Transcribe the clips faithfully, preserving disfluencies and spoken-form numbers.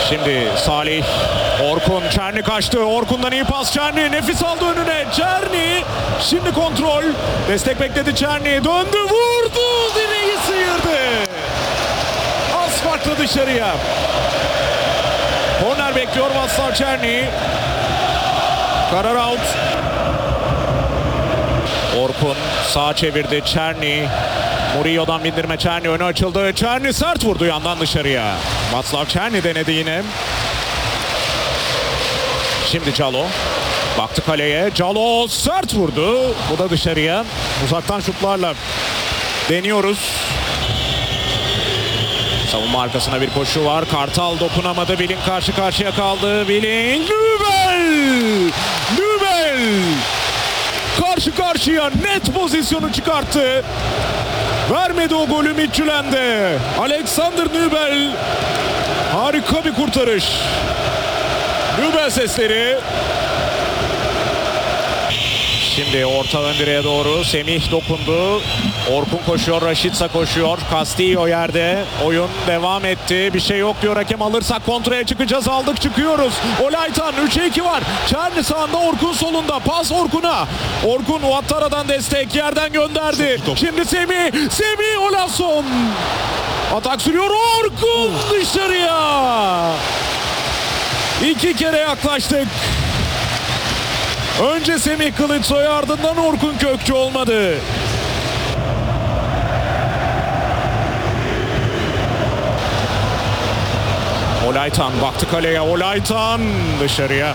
Şimdi Salih, Orkun, Çerni kaçtı. Orkun'dan iyi pas Çerni. Nefis aldı önüne. Çerni. Şimdi kontrol. Destek bekledi Çerni. Döndü, vurdu. Direği sıyırdı. Az farklı dışarıya. Korner bekliyor Václav Černý. Karar out. Orkun sağa çevirdi. Černý. Murillo'dan bindirme Černý. Önü açıldı. Černý sert vurdu yandan dışarıya. Václav Černý denedi yine. Şimdi Calo. Baktı kaleye. Calo sert vurdu. Bu da dışarıya. Uzaktan şutlarla deniyoruz. Savunma arkasına bir koşu var. Kartal dokunamadı. Bilin karşı karşıya kaldı. Bilin. Nübel! Nübel! Karşı karşıya net pozisyonu çıkarttı. Vermedi o golü Midtjylland'e. Alexander Nübel. Harika bir kurtarış. Nübel sesleri. Şimdi orta ön direğe doğru Semih dokundu. Orkun koşuyor, Rashica koşuyor. Castillo yerde. Oyun devam etti. Bir şey yok diyor hakem, alırsak kontraya çıkacağız. Aldık, çıkıyoruz. Olaytan üçe iki var. Çerni sağında, Orkun solunda. Pas Orkun'a. Orkun Ouattara'dan destek yerden gönderdi. Şimdi Semih. Semih Olason. Atak sürüyor. Orkun dışarıya. İki kere yaklaştık. Önce Semih Kılıçsoy, ardından Orkun Kökçü olmadı. Olaytan baktı kaleye. Olaytan dışarıya.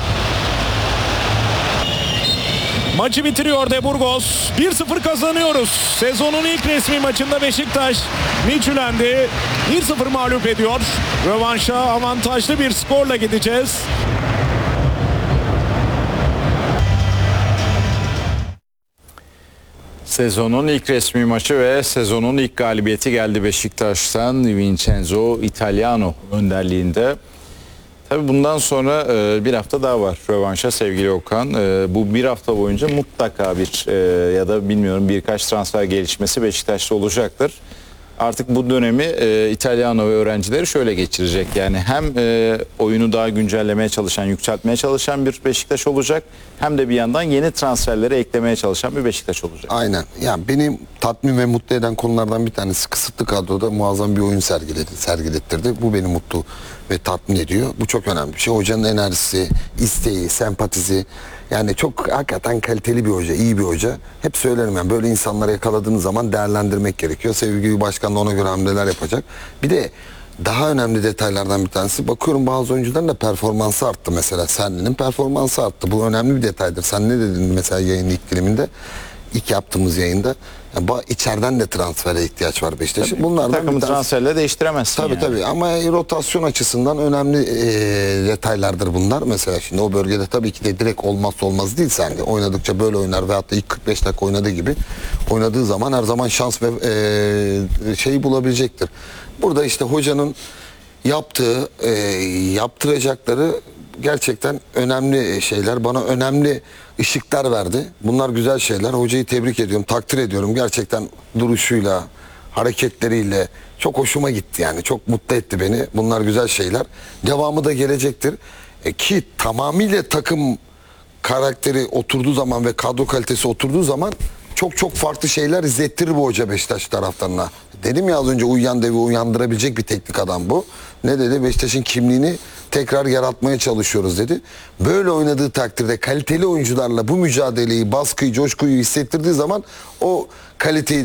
Maçı bitiriyor De Burgos. bir sıfır kazanıyoruz. Sezonun ilk resmi maçında Beşiktaş Midtjylland'i bir sıfır mağlup ediyor. Rövanşa avantajlı bir skorla gideceğiz. Sezonun ilk resmi maçı ve sezonun ilk galibiyeti geldi Beşiktaş'tan. Vincenzo Italiano önderliğinde. Tabii bundan sonra e, bir hafta daha var rövanşa sevgili Okan. E, bu bir hafta boyunca mutlaka bir e, ya da bilmiyorum birkaç transfer gelişmesi Beşiktaş'ta olacaktır. Artık bu dönemi e, İtalyano ve öğrencileri şöyle geçirecek. Yani hem e, oyunu daha güncellemeye çalışan, yükseltmeye çalışan bir Beşiktaş olacak. Hem de bir yandan yeni transferleri eklemeye çalışan bir Beşiktaş olacak. Aynen. Yani beni tatmin ve mutlu eden konulardan bir tanesi, kısıtlı kadroda muazzam bir oyun sergiledi, sergilettirdi. Bu beni mutlu ve tatmin ediyor. Bu çok önemli bir şey. Hocanın enerjisi, isteği, sempatisi. Yani çok hakikaten kaliteli bir hoca, iyi bir hoca. Hep söylerim yani, böyle insanları yakaladığınız zaman değerlendirmek gerekiyor. Sevgili Başkan da ona göre hamleler yapacak. Bir de daha önemli detaylardan bir tanesi, bakıyorum bazı oyuncuların da performansı arttı mesela. Senli'nin performansı arttı. Bu önemli bir detaydır. Sen ne dedin mesela yayın ilk diliminde? İlk yaptığımız yayında. Yani içeriden de transfere ihtiyaç var Beşiktaş'ın. Bunlardan Takımı bir tanesi... transferle değiştiremezsin. Tabii yani. tabii, ama rotasyon açısından önemli e, detaylardır bunlar. Mesela şimdi o bölgede tabii ki de direkt olmazsa olmaz değil sende. Oynadıkça böyle oynar veyahut da ilk kırk beş dakika oynadığı gibi oynadığı zaman her zaman şans ve e, şeyi bulabilecektir. Burada işte hocanın yaptığı, e, yaptıracakları gerçekten önemli şeyler. Bana önemli ışıklar verdi. Bunlar güzel şeyler. Hocayı tebrik ediyorum, takdir ediyorum. Gerçekten duruşuyla, hareketleriyle çok hoşuma gitti yani. Çok mutlu etti beni. Bunlar güzel şeyler. Devamı da gelecektir. E ki tamamıyla takım karakteri oturduğu zaman ve kadro kalitesi oturduğu zaman çok çok farklı şeyler izlettirir bu hoca Beşiktaş taraftarına. Dedim ya az önce, uyuyan devi uyandırabilecek bir teknik adam bu. Ne dedi? Beşiktaş'ın kimliğini tekrar yaratmaya çalışıyoruz dedi. Böyle oynadığı takdirde kaliteli oyuncularla bu mücadeleyi, baskıyı, coşkuyu hissettirdiği zaman o kaliteyi